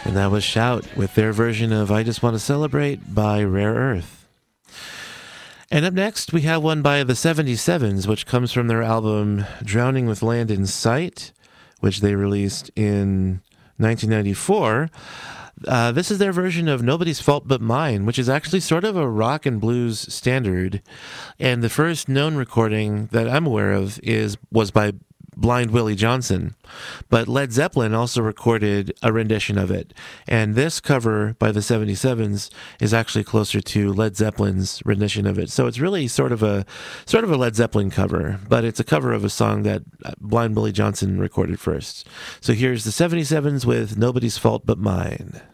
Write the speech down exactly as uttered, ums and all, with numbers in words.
And that was Shout with their version of I Just Want to Celebrate by Rare Earth. And up next, we have one by the seventy-sevens, which comes from their album Drowning with Land in Sight, which they released in nineteen ninety-four. Uh, this is their version of Nobody's Fault But Mine, which is actually sort of a rock and blues standard. And the first known recording that I'm aware of is was by Blind Willie Johnson. But Led Zeppelin also recorded a rendition of it. And this cover by the seventy-sevens is actually closer to Led Zeppelin's rendition of it. So it's really sort of a sort of a Led Zeppelin cover, but it's a cover of a song that Blind Willie Johnson recorded first. So here's the seventy-sevens with Nobody's Fault But Mine.